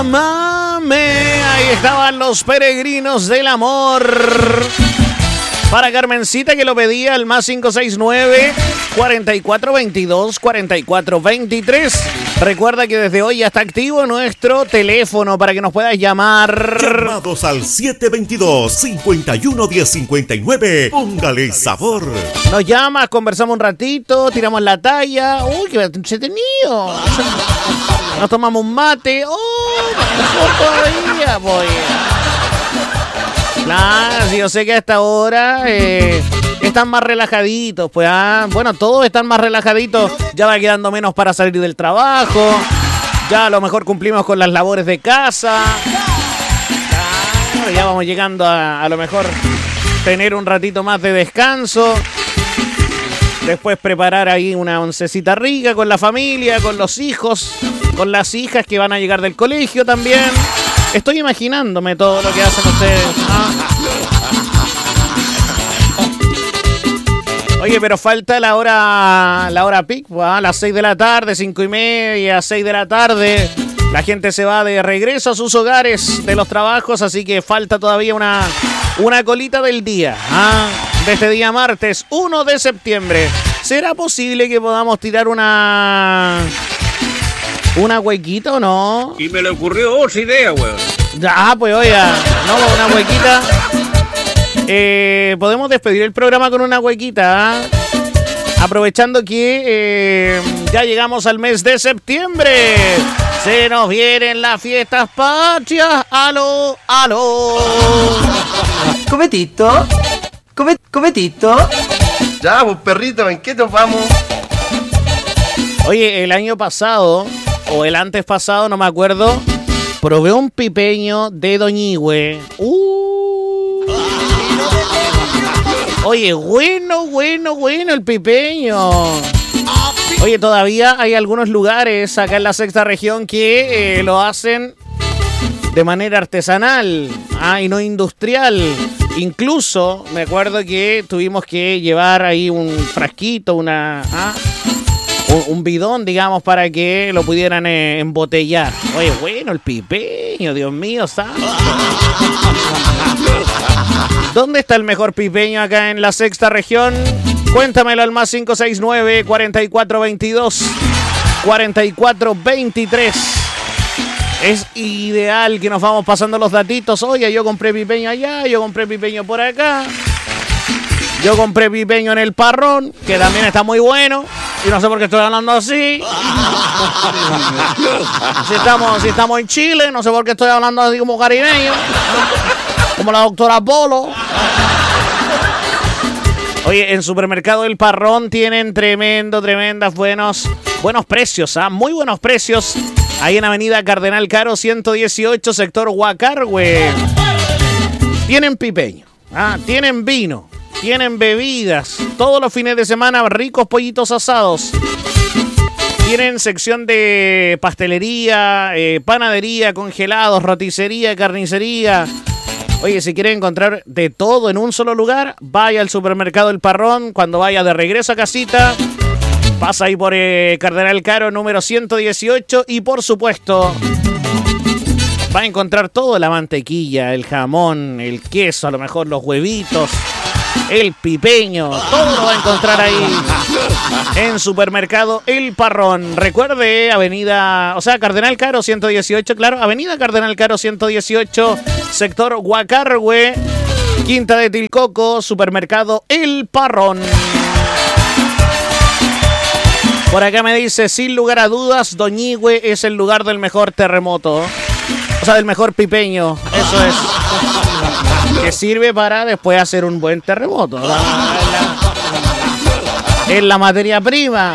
Mame, ahí estaban los peregrinos del amor. Para Carmencita, que lo pedía al más 569-4422-4423. Recuerda que desde hoy ya está activo nuestro teléfono para que nos puedas llamar. Llamados al 722-511059. Póngale sabor. Nos llamas, conversamos un ratito, tiramos la talla. Uy, qué entretenido. Nos tomamos un mate. Mejor todavía, pues. Claro, sí, yo sé que a esta hora están más relajaditos, pues. Bueno, todos están más relajaditos. Ya va quedando menos para salir del trabajo. Ya a lo mejor cumplimos con las labores de casa. Claro, ya vamos llegando a lo mejor tener un ratito más de descanso. Después preparar ahí una oncecita rica con la familia, con los hijos, con las hijas que van a llegar del colegio también. Estoy imaginándome todo lo que hacen ustedes. Oye, pero falta la hora pic, a las 6 de la tarde, 5:30, 6 de la tarde. La gente se va de regreso a sus hogares de los trabajos, así que falta todavía una colita del día. De este día martes 1 de septiembre. ¿Será posible que podamos tirar una huequita o no? Y me le ocurrió otra idea, weón. Pues oiga, no, una huequita. Podemos despedir el programa con una huequita. Aprovechando que ya llegamos al mes de septiembre. Se nos vienen las fiestas patrias. ¡Aló, aló! Cometito. Cometito. Ya, pues perrito, ¿en qué nos vamos? Oye, el año pasado, o el antes pasado, no me acuerdo, probé un pipeño de Doñihue. Oye, bueno el pipeño. Oye, todavía hay algunos lugares acá en la sexta región que lo hacen de manera artesanal y no industrial. Incluso me acuerdo que tuvimos que llevar ahí un frasquito, un bidón, digamos, para que lo pudieran embotellar. Oye, bueno, el pipeño, Dios mío, santo. ¿Dónde está el mejor pipeño acá en la sexta región? Cuéntamelo al más 569-4422-4423. Es ideal que nos vamos pasando los datitos. Oye, yo compré pipeño allá, yo compré pipeño por acá. Yo compré pipeño en el Parrón, que también está muy bueno. Y no sé por qué estoy hablando así. Si estamos en Chile, no sé por qué estoy hablando así como caribeño. Como la doctora Polo. Oye, en Supermercado El Parrón tienen buenos precios, muy buenos precios. Ahí en Avenida Cardenal Caro 118, sector Huacargüe. Tienen pipeño, tienen vino, tienen bebidas. Todos los fines de semana, ricos pollitos asados. Tienen sección de pastelería, panadería, congelados, roticería, carnicería. Oye, si quieren encontrar de todo en un solo lugar, vaya al Supermercado El Parrón. Cuando vaya de regreso a casita, pasa ahí por Cardenal Caro número 118 y por supuesto va a encontrar todo: la mantequilla, el jamón, el queso, a lo mejor los huevitos, el pipeño, todo lo va a encontrar ahí en Supermercado El Parrón. Recuerde, Cardenal Caro 118, claro, Avenida Cardenal Caro 118, sector Huacargüe, Quinta de Tilcoco, Supermercado El Parrón. Por acá me dice, sin lugar a dudas, Doñihue es el lugar del mejor terremoto. O sea, del mejor pipeño. Eso es. Que sirve para después hacer un buen terremoto. Es la materia prima.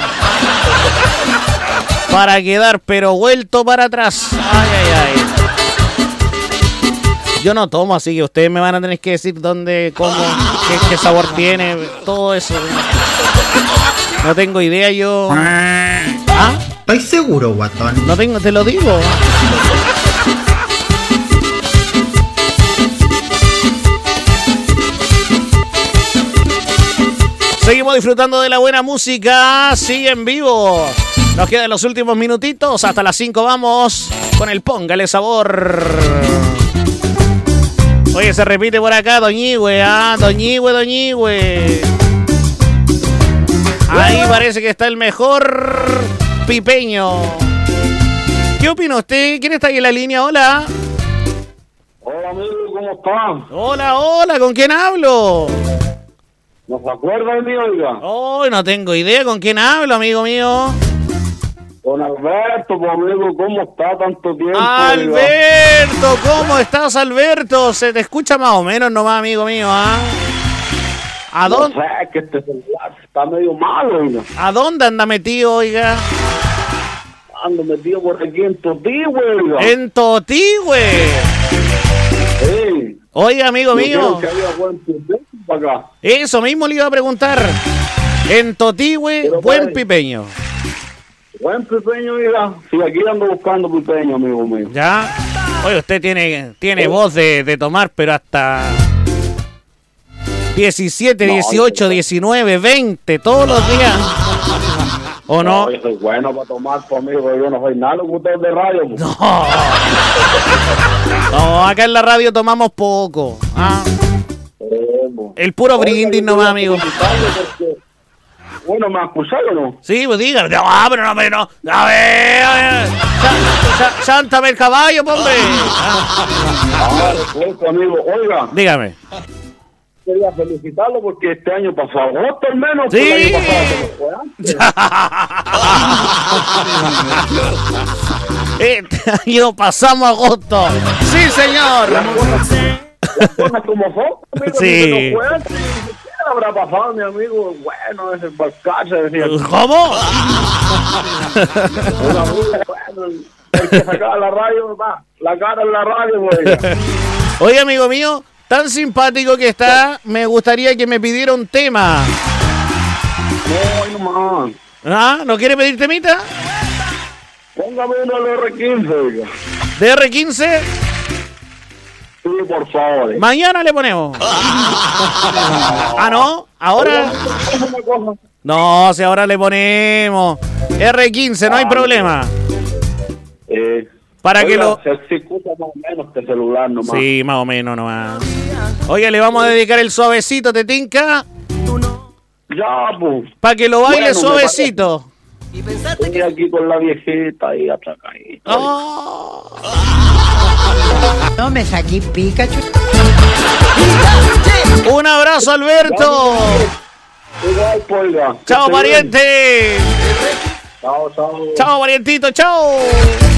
Para quedar pero vuelto para atrás. Ay. Yo no tomo, así que ustedes me van a tener que decir dónde, cómo, qué sabor tiene, todo eso. No tengo idea yo. ¿Estás seguro, guatón? No tengo, te lo digo. Seguimos disfrutando de la buena música. Sigue en vivo. Nos quedan los últimos minutitos. Hasta las 5 vamos. con el Póngale Sabor. Oye, se repite por acá, Doñigüe, Doñigüe. Ahí parece que está el mejor pipeño. ¿Qué opina usted? ¿Quién está ahí en la línea? Hola. Hola, amigo, ¿cómo están? Hola, ¿con quién hablo? ¿No se acuerda de mí, oiga? Oh, no tengo idea con quién hablo, amigo mío. Con Alberto, pues, amigo, ¿cómo está tanto tiempo? Alberto, ¿cómo estás, Alberto? Se te escucha más o menos nomás, amigo mío, ¿ah? ¿A dónde? No sé, que este celular está medio malo, oiga. ¿A dónde anda metido, oiga? Ando metido por aquí en Totigüe, oiga. En Totigüe. Sí. Oiga, amigo mío. Que haya buen pipeño para acá. Eso mismo le iba a preguntar. En Totigüe, Pero, buen padre, pipeño. Buen pipeño, oiga. Sí, aquí ando buscando pipeño, amigo mío. ¿Ya? Oye, usted tiene voz de tomar, pero hasta 17, 18, 19, 20, todos los días. ¿O no? Yo soy bueno para tomar, pues, amigo. Yo no soy nada locutor de radio. Pues. No, acá en la radio tomamos poco. ¿Ah? El puro brindis nomás, amigo. Bueno, ¿me escucharon o no? Sí, pues diga. No, pero no. A ver. Sántame el caballo, hombre. Pues, amigo, oiga. Dígame. Quería felicitarlo porque este año pasó agosto al menos. Sí. El año pasado Este año pasamos agosto. Sí, señor. Las cosas como son, amigo. Sí. ¿Qué habrá pasado, mi amigo? Bueno, es el balcarce, decía. ¿Cómo? Un amigo, bueno, el que sacaba la radio, va, la cara en la radio, güey. Oye, amigo mío, tan simpático que está, me gustaría que me pidiera un tema. No, no más. ¿Ah? ¿No quiere pedir temita? Póngame uno del R15, oiga. ¿De R15? Sí, por favor. Mañana le ponemos. Ah, ¿no? Ahora. No, si ahora le ponemos R15, no hay problema. Para oiga, que lo... se escucha más o menos este celular nomás. Sí, más o menos nomás. Oye, le vamos a dedicar el suavecito, ¿te tinca? Ya, pues. Para que lo baile Bueno, suavecito. Estoy aquí con la viejita ahí atracadita. Oh. No me saqué Pikachu. Un abrazo, Alberto. Igual, polga. Chao, pariente. Chao, chao. Chao, parientito, chao.